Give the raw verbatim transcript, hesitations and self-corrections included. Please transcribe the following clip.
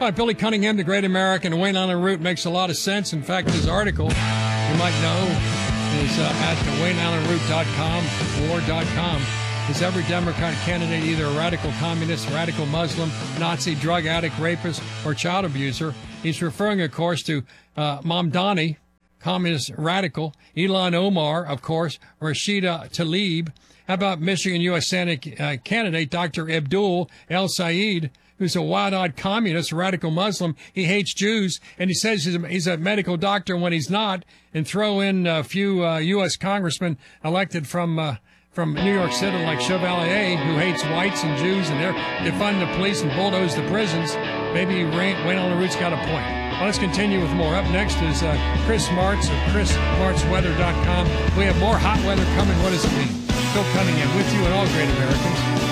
All right, Billy Cunningham, the Great American, Wayne Allen Root makes a lot of sense. In fact, his article, you might know, is uh, at wayne allen root dot com, war dot com. Is every Democrat candidate either a radical communist, radical Muslim, Nazi, drug addict, rapist, or child abuser? He's referring, of course, to uh, Mamdani, communist radical, Ilhan Omar, of course, Rashida Tlaib. How about Michigan U S Senate uh, candidate Doctor Abdul El Sayed, who's a wild-eyed communist, radical Muslim? He hates Jews, and he says he's a, he's a medical doctor when he's not. And throw in a few uh, U S congressmen elected from uh, from New York City, like Chevalier, who hates whites and Jews, and they're defund the police and bulldoze the prisons. Maybe Wayne Allen Root's got a point. Well, let's continue with more. Up next is uh, Chris Martz of chris martz weather dot com. We have more hot weather coming. What does it mean? Bill Cunningham with you and all great Americans.